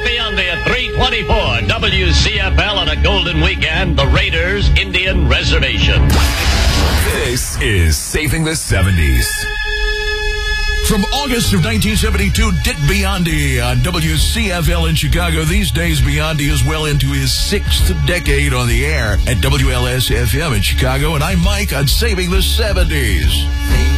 Biondi at 324 WCFL on a golden weekend, the Raiders Indian Reservation. This is Saving the 70s. From August of 1972, Dick Biondi on WCFL in Chicago. These days, Biondi is well into his 6th decade on the air at WLS-FM in Chicago. And I'm Mike on Saving the 70s.